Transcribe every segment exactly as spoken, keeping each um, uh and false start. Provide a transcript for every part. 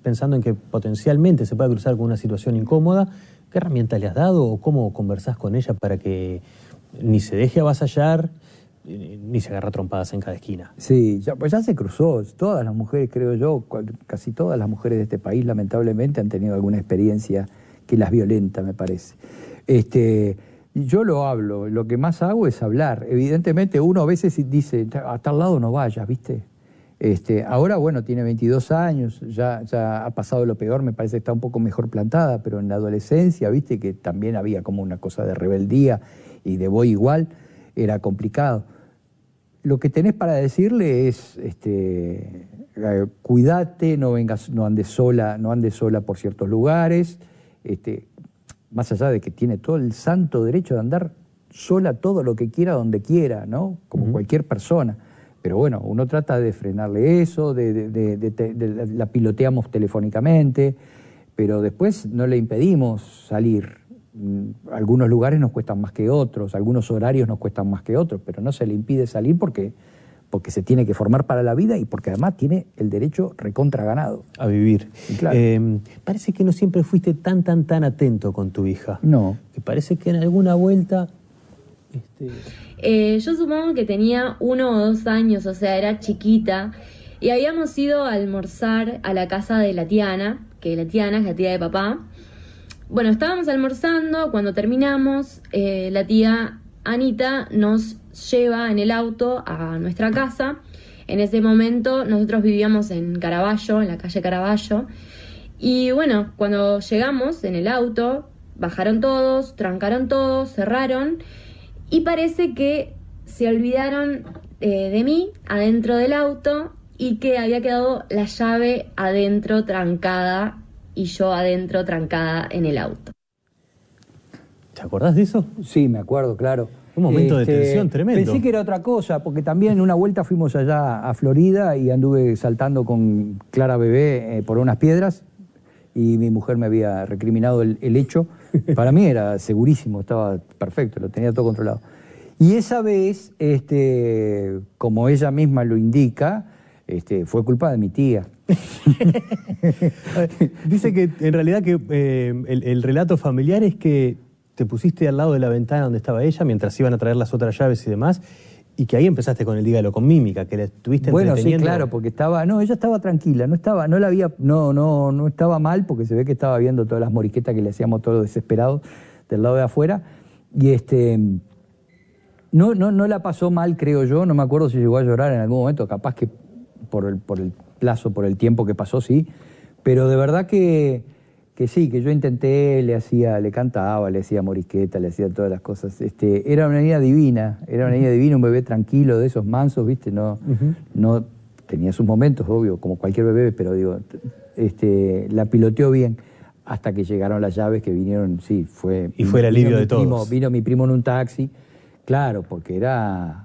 pensando en que potencialmente se pueda cruzar con una situación incómoda, ¿qué herramientas le has dado o cómo conversás con ella para que ni se deje avasallar, ni se agarra trompadas en cada esquina? Sí, ya, pues ya se cruzó. Todas las mujeres, creo yo, casi todas las mujeres de este país, lamentablemente, han tenido alguna experiencia que las violenta, me parece. Este, yo lo hablo, lo que más hago es hablar. Evidentemente, uno a veces dice, a tal lado no vayas, ¿viste? Este, ahora, bueno, tiene veintidós años, ya, ya ha pasado lo peor, me parece que está un poco mejor plantada, pero en la adolescencia, ¿viste? Que también había como una cosa de rebeldía y de voy igual, era complicado. Lo que tenés para decirle es, este, eh, cuídate, no vengas, no andes sola, no andes sola por ciertos lugares, este, más allá de que tiene todo el santo derecho de andar sola todo lo que quiera, donde quiera, ¿no? Como uh-huh. cualquier persona. Pero bueno, uno trata de frenarle eso, de, de, de, de, de, de, la piloteamos telefónicamente, pero después no le impedimos salir. Algunos lugares nos cuestan más que otros, algunos horarios nos cuestan más que otros, pero no se le impide salir porque, porque se tiene que formar para la vida y porque además tiene el derecho recontra ganado. A vivir. Claro. Eh, parece que no siempre fuiste tan, tan, tan atento con tu hija. No. Que parece que en alguna vuelta... Este... Eh, yo supongo que tenía uno o dos años, o sea, era chiquita, y habíamos ido a almorzar a la casa de la tía Ana, que la tía Ana es la tía de papá. Bueno, estábamos almorzando, cuando terminamos, eh, la tía Anita nos lleva en el auto a nuestra casa. En ese momento nosotros vivíamos en Caraballo, en la calle Caraballo, y bueno, cuando llegamos en el auto, bajaron todos, trancaron todos, cerraron, y parece que se olvidaron eh, de mí adentro del auto y que había quedado la llave adentro trancada y yo adentro trancada en el auto. ¿Te acordás de eso? Sí, me acuerdo, claro. Un momento este, de tensión tremendo. Pensé que era otra cosa, porque también en una vuelta fuimos allá a Florida y anduve saltando con Clara Bebé eh, por unas piedras y mi mujer me había recriminado el, el hecho. Para mí era segurísimo, estaba perfecto, lo tenía todo controlado. Y esa vez, este, como ella misma lo indica, este, fue culpa de mi tía. Dice que en realidad que eh, el, el relato familiar es que te pusiste al lado de la ventana donde estaba ella mientras iban a traer las otras llaves y demás, y que ahí empezaste con el dígalo con mímica, que la estuviste bueno, entreteniendo. Bueno, sí, claro, porque estaba, no, ella estaba tranquila, no estaba, no la había, no, no, no estaba mal, porque se ve que estaba viendo todas las morisquetas que le hacíamos todos desesperados del lado de afuera, y este, no, no, no la pasó mal, creo yo, no me acuerdo si llegó a llorar en algún momento, capaz que por el, por el plazo, por el tiempo que pasó, sí, pero de verdad que, que sí, que yo intenté, le hacía, le cantaba, le hacía morisqueta, le hacía todas las cosas. Este, era una niña divina, era una niña divina, un bebé tranquilo, de esos mansos, ¿viste? No, uh-huh. no tenía sus momentos, obvio, como cualquier bebé, pero digo, este, la piloteó bien hasta que llegaron las llaves que vinieron, sí, fue... Y fue el alivio de todos. Primo, vino mi primo en un taxi, claro, porque era...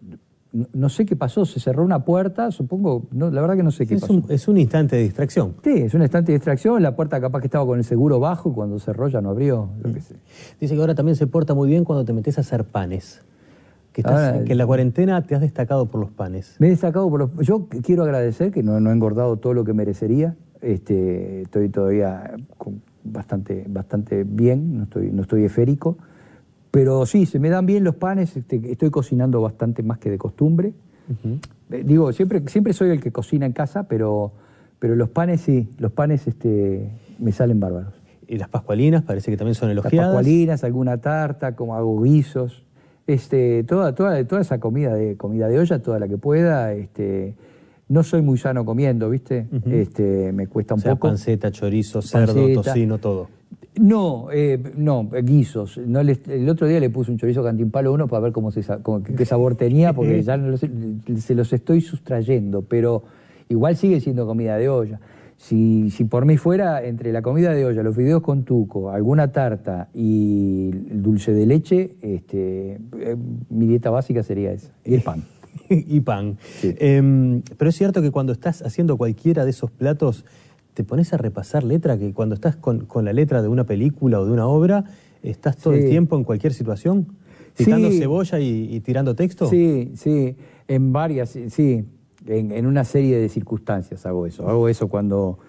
No, no sé qué pasó, se cerró una puerta, supongo, no, la verdad que no sé qué es pasó. Un, es un instante de distracción. Sí, es un instante de distracción, la puerta capaz que estaba con el seguro bajo, cuando cerró ya no abrió, lo que sé. Dice que ahora también se porta muy bien cuando te metes a hacer panes. Que, estás, ahora, que en la cuarentena te has destacado por los panes. Me he destacado por los... Yo quiero agradecer que no, no he engordado todo lo que merecería, este, estoy todavía con bastante, bastante bien, no estoy, no estoy esférico. Pero sí, se me dan bien los panes, este, estoy cocinando bastante más que de costumbre. Uh-huh. Eh, digo, siempre, siempre soy el que cocina en casa, pero, pero los panes sí, los panes este, me salen bárbaros. Y las pascualinas parece que también son elogiadas. Las pascualinas, alguna tarta, como hago guisos, este, toda, toda, toda esa comida de, comida de olla, toda la que pueda. Este, no soy muy sano comiendo, ¿viste? Uh-huh. este, me cuesta un o sea, poco. Panceta, chorizo, cerdo, panceta. Tocino, todo. No, eh, no, guisos. No les, el otro día le puse un chorizo cantimpalo uno para ver cómo se, cómo, qué sabor tenía, porque ya no los, se los estoy sustrayendo, pero igual sigue siendo comida de olla. Si, si por mí fuera, entre la comida de olla, los fideos con tuco, alguna tarta y el dulce de leche, este, eh, mi dieta básica sería esa, y el pan. y pan. Sí. Eh, pero es cierto que cuando estás haciendo cualquiera de esos platos, te pones a repasar letra, que cuando estás con, con la letra de una película o de una obra, estás todo sí. el tiempo en cualquier situación, picando sí. cebolla y, y tirando texto. Sí, sí, en varias, sí, en, en una serie de circunstancias hago eso. Hago eso cuando,